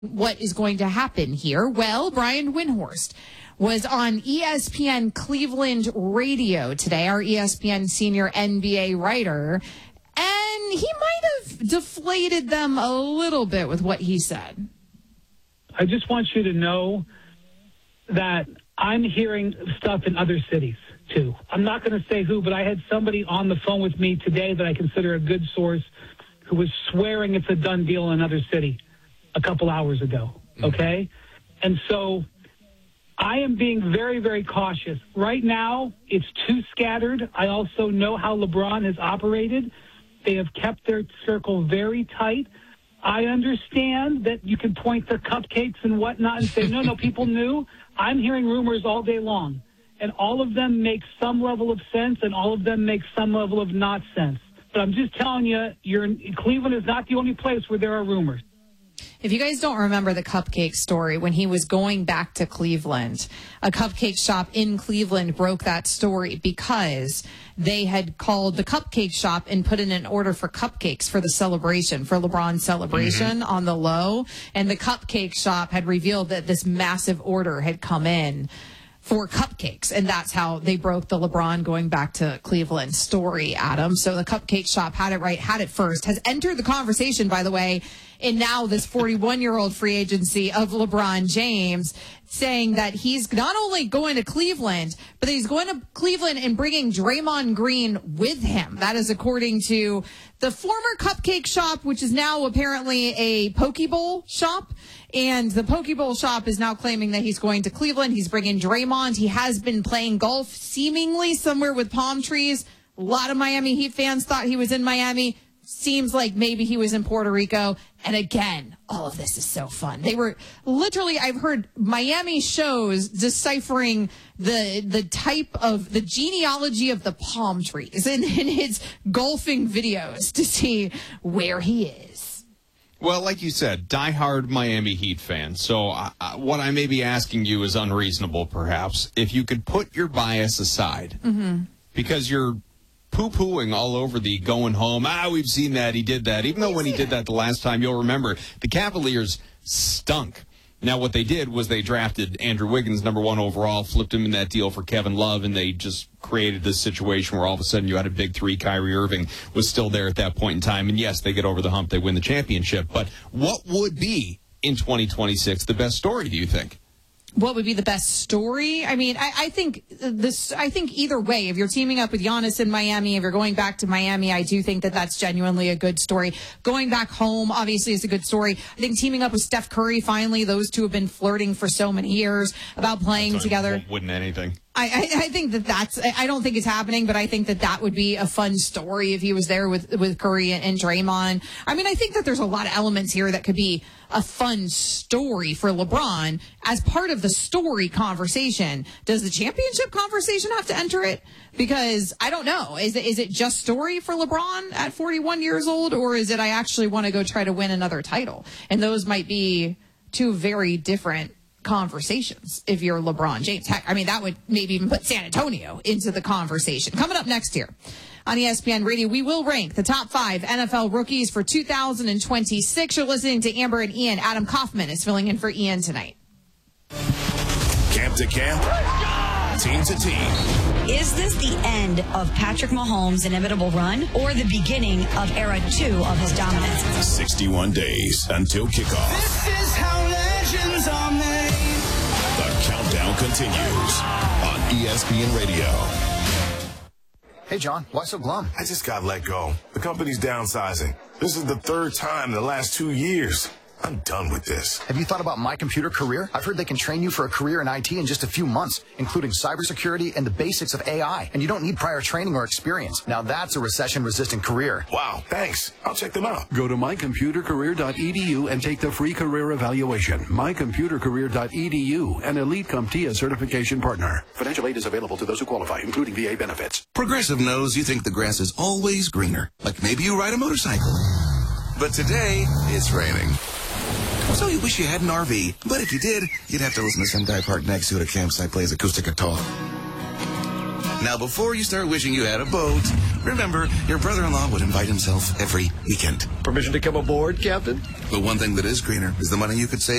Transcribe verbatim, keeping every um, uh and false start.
what is going to happen here? Well, Brian Windhorst was on E S P N Cleveland Radio today, our E S P N senior N B A writer, and he might have deflated them a little bit with what he said. I just want you to know that I'm hearing stuff in other cities, too. I'm not going to say who, but I had somebody on the phone with me today that I consider a good source who was swearing it's a done deal in another city a couple hours ago, okay? Mm-hmm. And so I am being very, very cautious. Right now, it's too scattered. I also know how LeBron has operated. They have kept their circle very tight. I understand that you can point to cupcakes and whatnot and say, no, no, people knew. I'm hearing rumors all day long, and all of them make some level of sense, and all of them make some level of not sense. But I'm just telling you, you're in, Cleveland is not the only place where there are rumors. If you guys don't remember the cupcake story, when he was going back to Cleveland, a cupcake shop in Cleveland broke that story because they had called the cupcake shop and put in an order for cupcakes for the celebration, for LeBron's celebration mm-hmm. on the low. And the cupcake shop had revealed that this massive order had come in for cupcakes, and that's how they broke the LeBron going back to Cleveland story, Adam. So the cupcake shop had it right, had it first, has entered the conversation, by the way, in now this forty-one-year-old free agency of LeBron James, saying that he's not only going to Cleveland, but that he's going to Cleveland and bringing Draymond Green with him. That is according to the former cupcake shop, which is now apparently a Poke Bowl shop. And the Poke Bowl shop is now claiming that he's going to Cleveland. He's bringing Draymond. He has been playing golf seemingly somewhere with palm trees. A lot of Miami Heat fans thought he was in Miami. Seems like maybe he was in Puerto Rico. And again, all of this is so fun. They were literally, I've heard Miami shows deciphering the the type of, the genealogy of the palm trees in, in his golfing videos to see where he is. Well, like you said, diehard Miami Heat fan. So uh, what I may be asking you is unreasonable, perhaps. If you could put your bias aside, mm-hmm. because you're poo-pooing all over the going home, ah, we've seen that, he did that. Even though when he did that the last time, you'll remember, the Cavaliers stunk. Now, what they did was they drafted Andrew Wiggins, number one overall, flipped him in that deal for Kevin Love, and they just created this situation where all of a sudden you had a big three. Kyrie Irving was still there at that point in time. And, yes, they get over the hump. They win the championship. But what would be, in twenty twenty-six, the best story, do you think? What would be the best story? I mean, I, I think this. I think either way, if you're teaming up with Giannis in Miami, if you're going back to Miami, I do think that that's genuinely a good story. Going back home, obviously, is a good story. I think teaming up with Steph Curry, finally, those two have been flirting for so many years about playing together. Wouldn't anything. I, I, I think that that's, I don't think it's happening, but I think that that would be a fun story if he was there with, with Curry and, and Draymond. I mean, I think that there's a lot of elements here that could be a fun story for LeBron as part of the story conversation. Does the championship conversation have to enter it? Because I don't know. Is it, is it just story for LeBron at forty-one years old, or is it I actually want to go try to win another title? And those might be two very different conversations if you're LeBron James. Heck, I mean, that would maybe even put San Antonio into the conversation. Coming up next year on E S P N Radio, we will rank the top five N F L rookies for two thousand twenty-six. You're listening to Amber and Ian. Adam Kaufman is filling in for Ian tonight. Camp to camp, team to team. Is this the end of Patrick Mahomes' inevitable run or the beginning of era two of his dominance? sixty-one days until kickoff. This is how legends are made. The countdown continues on E S P N Radio. Hey, John, why so glum? I just got let go. The company's downsizing. This is the third time in the last two years. I'm done with this. Have you thought about My Computer Career? I've heard they can train you for a career in I T in just a few months, including cybersecurity and the basics of A I. And you don't need prior training or experience. Now that's a recession-resistant career. Wow, thanks. I'll check them out. Go to my computer career dot e d u and take the free career evaluation. my computer career dot e d u, an Elite CompTIA certification partner. Financial aid is available to those who qualify, including V A benefits. Progressive knows you think the grass is always greener. Like maybe you ride a motorcycle. But today, it's raining. So you wish you had an R V, but if you did, you'd have to listen to some guy parked next to it at a campsite plays acoustic guitar. Now, before you start wishing you had a boat Remember, your brother-in-law would invite himself every weekend. Permission to come aboard, Captain? The one thing that is greener is the money you could save